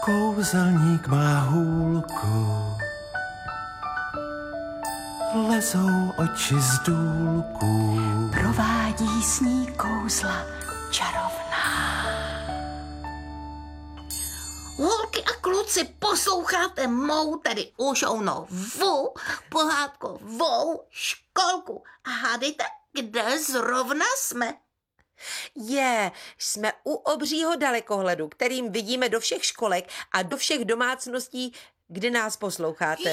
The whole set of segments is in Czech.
Kouzelník má hůlku, lezou oči z důlku. Provádí s ní kouzla čarovná. Holky a kluci, posloucháte mou, tedy Ušounovou pohádkovou školku. A hádejte, kde zrovna jsme? Jsme u obřího dalekohledu, kterým vidíme do všech školek a do všech domácností, kde nás posloucháte.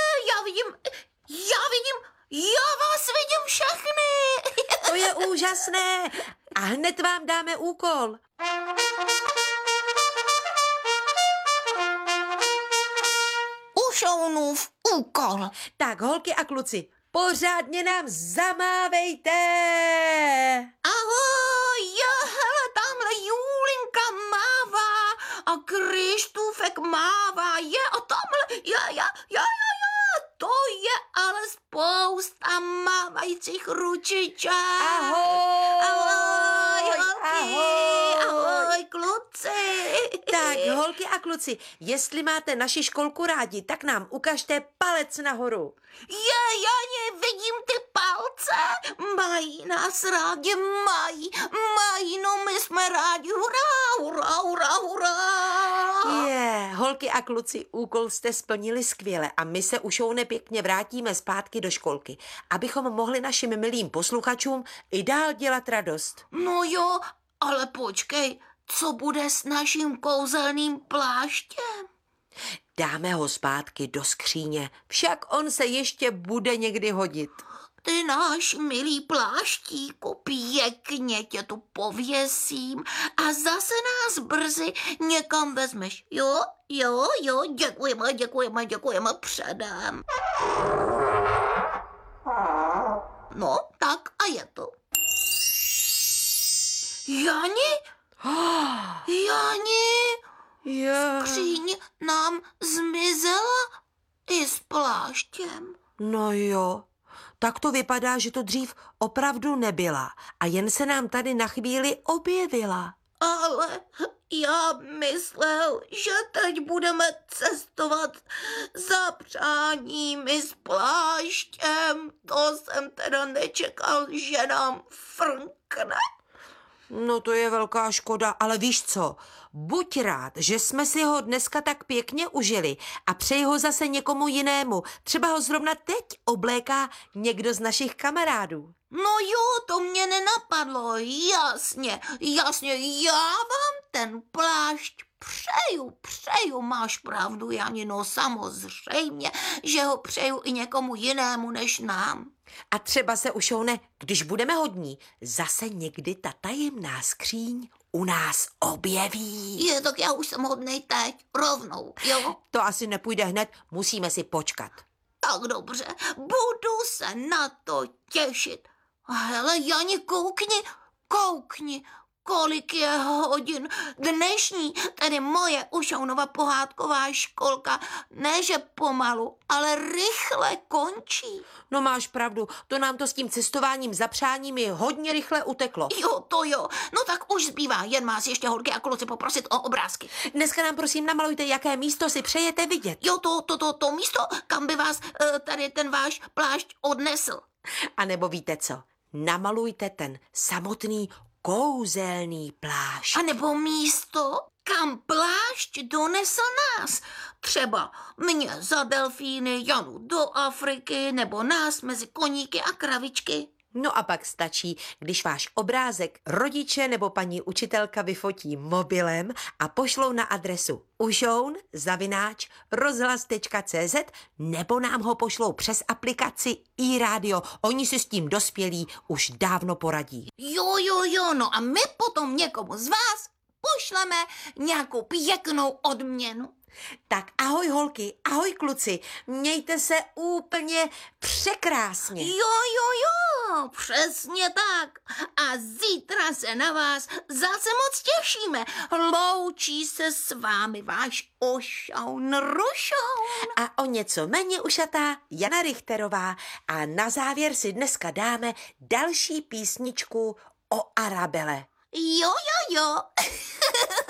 Já vás vidím všechny. To je úžasné. A hned vám dáme úkol. Ušounův úkol. Tak, holky a kluci, pořádně nám zamávejte. Ahoj, hele, tamhle Julinka mává a Krištůfek mává, a tamhle, to je ale spousta mávajících ručiček. Ahoj. Ahoj, holky. Ahoj, kluci. Tak, holky a kluci, jestli máte naši školku rádi, tak nám ukažte palec nahoru. Jani, vidím ty palce. Mají nás rádi, mají, no my jsme rádi, hurá. Holky a kluci, úkol jste splnili skvěle a my se Ušoune pěkně vrátíme zpátky do školky, abychom mohli našim milým posluchačům i dál dělat radost. No jo, ale počkej, co bude s naším kouzelným pláštěm? Dáme ho zpátky do skříně, však on se ještě bude někdy hodit. Ty náš milý pláštíku, pěkně tě tu pověsím a zase nás brzy někam vezmeš. Jo, děkujeme předem. No, tak a je to. Jani, skříň nám zmizela i s pláštěm. No jo, tak to vypadá, že to dřív opravdu nebyla a jen se nám tady na chvíli objevila. Ale já myslel, že teď budeme cestovat za přáními s pláštěm. To jsem teda nečekal, že nám frnkne. No to je velká škoda, ale víš co? Buď rád, že jsme si ho dneska tak pěkně užili a přeji ho zase někomu jinému. Třeba ho zrovna teď obléká někdo z našich kamarádů. No jo, to mě nenapadlo, jasně, já vám ten plášť přeju, máš pravdu, Janino, samozřejmě, že ho přeju i někomu jinému než nám. A třeba se, Ušoune, když budeme hodní, zase někdy ta tajemná skříň u nás objeví. Tak já už jsem hodnej teď, rovnou, jo? To asi nepůjde hned, musíme si počkat. Tak dobře, budu se na to těšit. Hele, Jani, koukni, kolik je hodin. Dnešní, tedy moje Ušounova pohádková školka, ne že pomalu, ale rychle končí. No máš pravdu, to nám to s tím cestováním za přáními hodně rychle uteklo. Jo. No tak už zbývá, jen vás ještě, holky a kluci, poprosit o obrázky. Dneska nám prosím namalujte, jaké místo si přejete vidět. Jo, to místo, kam by vás tady ten váš plášť odnesl. A nebo víte co? Namalujte ten samotný kouzelný plášť. A nebo místo, kam plášť donesl nás. Třeba mě za delfíny, Janu do Afriky, nebo nás mezi koníky a kravičky. No a pak stačí, když váš obrázek rodiče nebo paní učitelka vyfotí mobilem a pošlou na adresu ušoun@rozhlas.cz nebo nám ho pošlou přes aplikaci iRádio. Oni si s tím dospělí už dávno poradí. Jo, no a my potom někomu z vás pošleme nějakou pěknou odměnu. Tak ahoj holky, ahoj kluci, mějte se úplně překrásně. Jo, přesně tak. A zítra se na vás zase moc těšíme. Loučí se s vámi váš Ušoun Rušoun. A o něco méně ušatá Jana Richterová. A na závěr si dneska dáme další písničku o Arabele. Jo.